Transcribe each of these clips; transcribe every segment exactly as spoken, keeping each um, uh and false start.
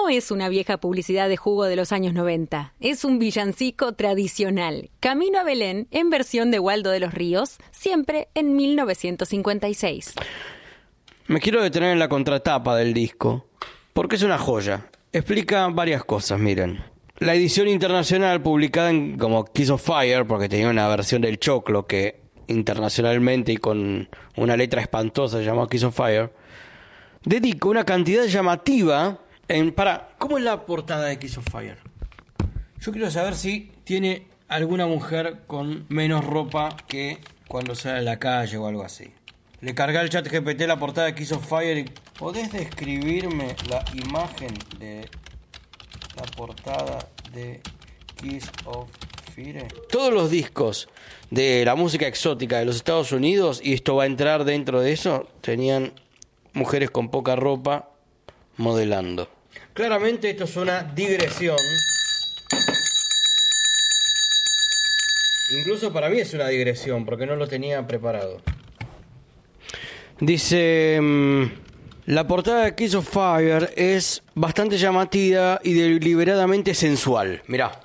no es una vieja publicidad de jugo de los años noventa. Es un villancico tradicional. Camino a Belén, en versión de Waldo de los Ríos, siempre en mil novecientos cincuenta y seis. Me quiero detener en la contratapa del disco, porque es una joya. Explica varias cosas, miren. La edición internacional, publicada en, como Kiss of Fire, porque tenía una versión del Choclo que internacionalmente y con una letra espantosa se llamó Kiss of Fire, dedica una cantidad llamativa en... Para, ¿cómo es la portada de Kiss of Fire? Yo quiero saber si tiene alguna mujer con menos ropa que cuando sale a la calle o algo así. Le cargué al chat G P T la portada de Kiss of Fire y... ¿Podés describirme la imagen de la portada de Kiss of Fire? Todos los discos de la música exótica de los Estados Unidos, y esto va a entrar dentro de eso, tenían mujeres con poca ropa modelando. Claramente esto es una digresión. Incluso para mí es una digresión, porque no lo tenía preparado. Dice... La portada de Kiss of Fire es bastante llamativa y deliberadamente sensual. Mirá.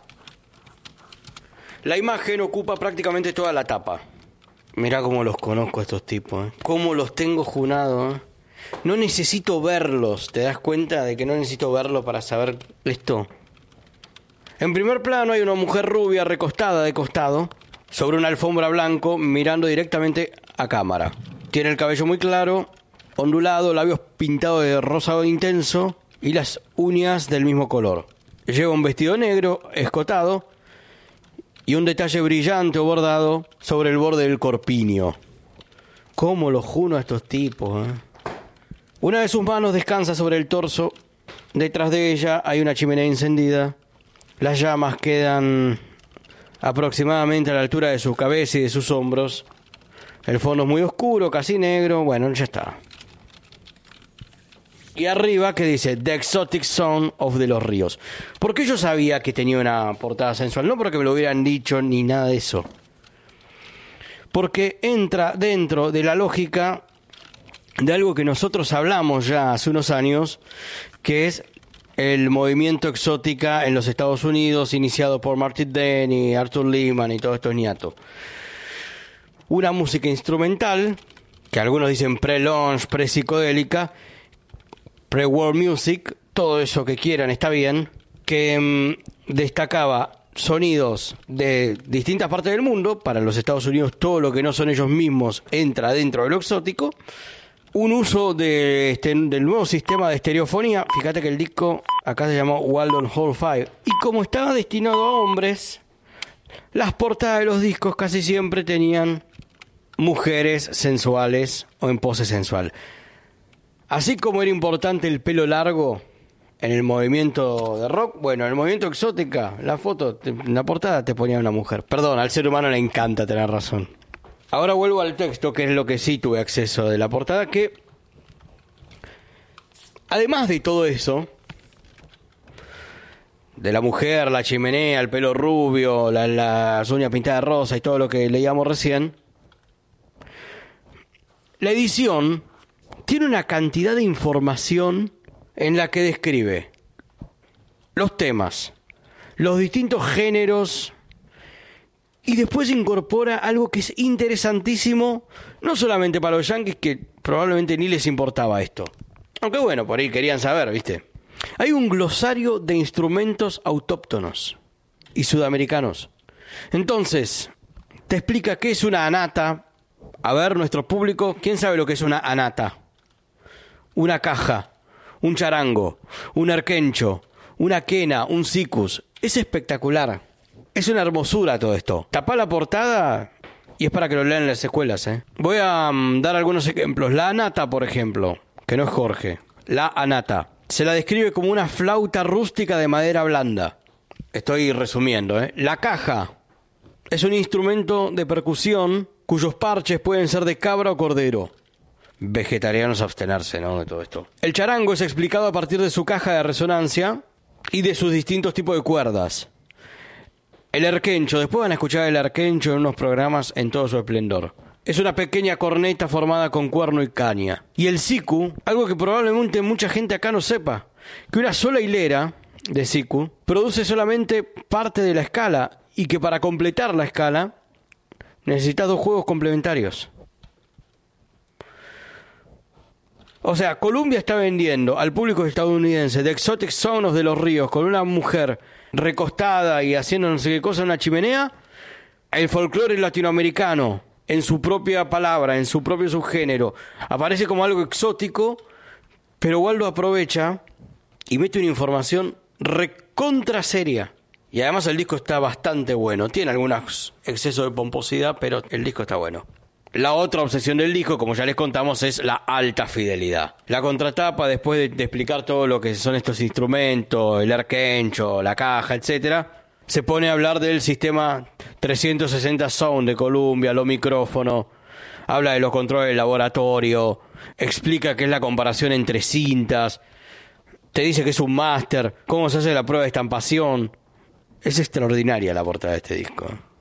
La imagen ocupa prácticamente toda la tapa. Mirá cómo los conozco a estos tipos, ¿eh? Cómo los tengo junados, ¿eh? No necesito verlos. ¿Te das cuenta de que no necesito verlo para saber esto? En primer plano hay una mujer rubia recostada de costado sobre una alfombra blanco mirando directamente a cámara. Tiene el cabello muy claro, ondulado, labios pintados de rosado intenso y las uñas del mismo color. Lleva un vestido negro, escotado, y un detalle brillante o bordado sobre el borde del corpiño. ¿Cómo los juno a estos tipos, eh? Una de sus manos descansa sobre el torso. Detrás de ella hay una chimenea encendida. Las llamas quedan aproximadamente a la altura de su cabeza y de sus hombros. El fondo es muy oscuro, casi negro. Bueno, ya está. Y arriba que dice The Exotic Sound of de los Ríos. ¿Por qué yo sabía que tenía una portada sensual? No porque me lo hubieran dicho ni nada de eso. Porque entra dentro de la lógica de algo que nosotros hablamos ya hace unos años, que es el movimiento exótica en los Estados Unidos, iniciado por Martin Denny, Arthur Lehman y todos estos niatos. Una música instrumental, que algunos dicen pre-launch, pre-psicodélica, pre-world music, todo eso que quieran está bien, que mmm, destacaba sonidos de distintas partes del mundo. Para los Estados Unidos todo lo que no son ellos mismos entra dentro de lo exótico. Un uso de este, del nuevo sistema de estereofonía. Fíjate que el disco acá se llamó Waldon Hall cinco. Y como estaba destinado a hombres, las portadas de los discos casi siempre tenían mujeres sensuales o en pose sensual. Así como era importante el pelo largo en el movimiento de rock, bueno, en el movimiento exótica, la foto, en la portada te ponía una mujer. Perdón, al ser humano le encanta tener razón. Ahora vuelvo al texto, que es lo que sí tuve acceso de la portada, que además de todo eso, de la mujer, la chimenea, el pelo rubio, la, las uñas pintadas de rosa y todo lo que leíamos recién, la edición tiene una cantidad de información en la que describe los temas, los distintos géneros, y después incorpora algo que es interesantísimo, no solamente para los yanquis, que probablemente ni les importaba esto. Aunque bueno, por ahí querían saber, ¿viste? Hay un glosario de instrumentos autóctonos y sudamericanos. Entonces, te explica qué es una anata. A ver, nuestro público, ¿quién sabe lo que es una anata? Una caja, un charango, un arquencho, una quena, un sikus. Es espectacular. Es una hermosura todo esto. Tapá la portada y es para que lo lean en las escuelas, ¿eh? Voy a um, dar algunos ejemplos. La anata, por ejemplo, que no es Jorge. La anata. Se la describe como una flauta rústica de madera blanda. Estoy resumiendo, ¿eh? La caja es un instrumento de percusión cuyos parches pueden ser de cabra o cordero. Vegetarianos abstenerse, ¿no? De todo esto. El charango es explicado a partir de su caja de resonancia y de sus distintos tipos de cuerdas. El arquencho, después van a escuchar el arquencho en unos programas en todo su esplendor. Es una pequeña corneta formada con cuerno y caña. Y el siku, algo que probablemente mucha gente acá no sepa, que una sola hilera de Siku produce solamente parte de la escala y que para completar la escala necesitas dos juegos complementarios. O sea, Columbia está vendiendo al público estadounidense The Exotic Sounds de los Ríos con una mujer recostada y haciendo no sé qué cosa en una chimenea, el folclore latinoamericano en su propia palabra, en su propio subgénero, aparece como algo exótico, pero Waldo aprovecha y mete una información recontra seria. Y además el disco está bastante bueno. Tiene algunos excesos de pomposidad, pero el disco está bueno. La otra obsesión del disco, como ya les contamos, es la alta fidelidad. La contratapa, después de, de explicar todo lo que son estos instrumentos, el arquencho, la caja, etcétera, se pone a hablar del sistema trescientos sesenta Sound de Columbia, los micrófonos, habla de los controles de laboratorio, explica qué es la comparación entre cintas, te dice que es un máster, cómo se hace la prueba de estampación. Es extraordinaria la portada de este disco.